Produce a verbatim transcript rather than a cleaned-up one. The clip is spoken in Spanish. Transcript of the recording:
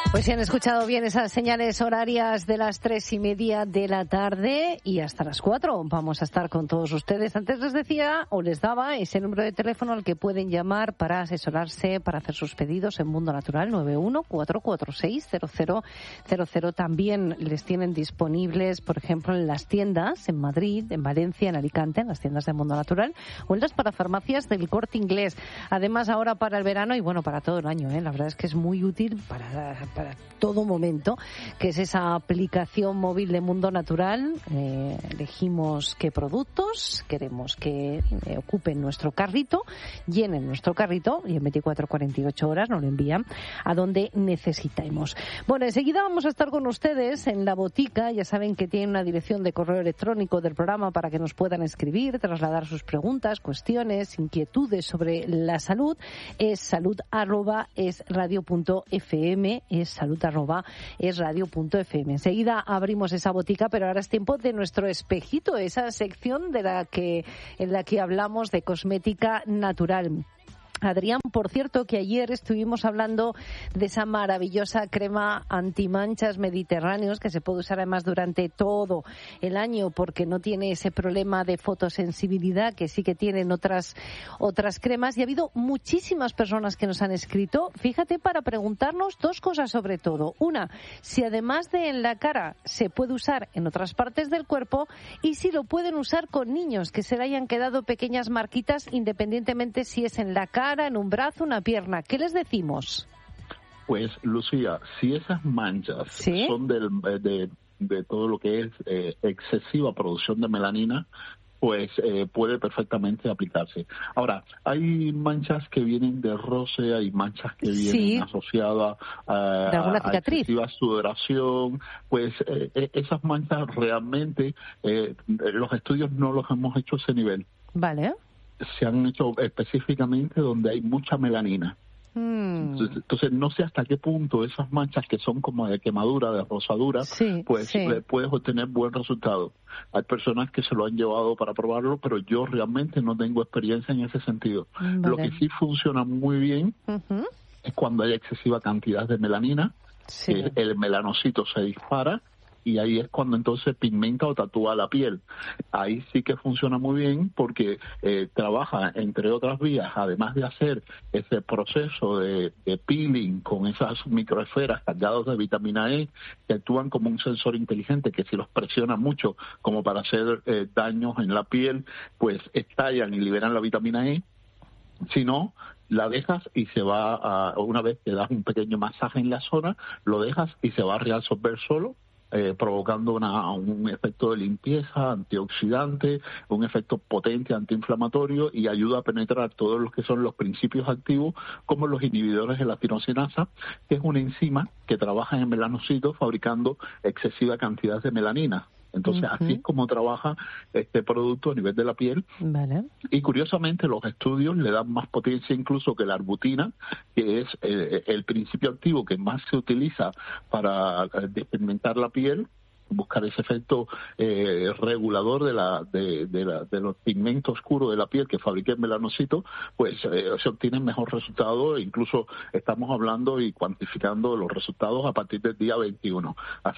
Pues si han escuchado bien esas señales horarias de las tres y media de la tarde y hasta las cuatro vamos a estar con todos ustedes. Antes les decía o les daba ese número de teléfono al que pueden llamar para asesorarse, para hacer sus pedidos en Mundo Natural, nueve uno cuatro cuatro seis cero cero cero cero. También les tienen disponibles, por ejemplo, en las tiendas en Madrid, en Valencia, en Alicante, en las tiendas de Mundo Natural o en las parafarmacias del Corte Inglés. Además, ahora para el verano y bueno, para todo el año, ¿eh? La verdad es que es muy útil para, para todo momento, que es esa aplicación móvil de Mundo Natural. Eh, elegimos qué productos queremos que eh, ocupen nuestro carrito, llenen nuestro carrito y en veinticuatro a cuarenta y ocho horas nos lo envían a donde necesitemos. Bueno, enseguida vamos a estar con ustedes en la botica. Ya saben que tienen una dirección de correo electrónico del programa para que nos puedan escribir, trasladar sus preguntas, cuestiones, inquietudes sobre la salud. Es salud arroba es radio punto fm, es salud arroba es radio punto fm. Enseguida abrimos esa botica, pero ahora es tiempo de nuestro espejito, esa sección de la que en la que hablamos de cosmética natural. Adrián, por cierto, que ayer estuvimos hablando de esa maravillosa crema antimanchas mediterráneos que se puede usar además durante todo el año porque no tiene ese problema de fotosensibilidad que sí que tienen otras otras cremas, y ha habido muchísimas personas que nos han escrito, fíjate, para preguntarnos dos cosas sobre todo. Una, si además de en la cara se puede usar en otras partes del cuerpo y si lo pueden usar con niños que se le hayan quedado pequeñas marquitas independientemente si es en la cara, en un brazo, una pierna. ¿Qué les decimos? Pues, Lucía, si esas manchas ¿Sí? son del, de, de todo lo que es eh, excesiva producción de melanina, pues eh, puede perfectamente aplicarse. Ahora, hay manchas que vienen de roce, hay manchas que vienen sí. asociadas a, a excesiva sudoración. Pues eh, esas manchas realmente, eh, los estudios no los hemos hecho a ese nivel. Vale. Se han hecho específicamente donde hay mucha melanina. Mm. Entonces, entonces, no sé hasta qué punto esas manchas que son como de quemadura, de rosadura, sí, pues sí. puedes obtener buen resultado. Hay personas que se lo han llevado para probarlo, pero yo realmente no tengo experiencia en ese sentido. Vale. Lo que sí funciona muy bien uh-huh. es cuando hay excesiva cantidad de melanina, sí. el, el melanocito se dispara, y ahí es cuando entonces pigmenta o tatúa la piel. Ahí sí que funciona muy bien porque eh, trabaja, entre otras vías, además de hacer ese proceso de, de peeling con esas microesferas cargadas de vitamina E, que actúan como un sensor inteligente que si los presiona mucho como para hacer eh, daños en la piel, pues estallan y liberan la vitamina E. Si no, la dejas y se va a, una vez que das un pequeño masaje en la zona, lo dejas y se va a reabsorber solo, Eh, provocando una, un efecto de limpieza, antioxidante, un efecto potente antiinflamatorio y ayuda a penetrar todos los que son los principios activos, como los inhibidores de la tirosinasa, que es una enzima que trabaja en melanocitos fabricando excesiva cantidad de melanina. Entonces, uh-huh. así es como trabaja este producto a nivel de la piel. Vale. Y curiosamente, los estudios le dan más potencia incluso que la arbutina, que es eh, el principio activo que más se utiliza para despigmentar la piel, buscar ese efecto eh, regulador de la de, de, la, de los pigmentos oscuros de la piel que fabrica el melanocito, pues eh, se obtienen mejor resultados. Incluso estamos hablando y cuantificando los resultados a partir del día veintiuno. Así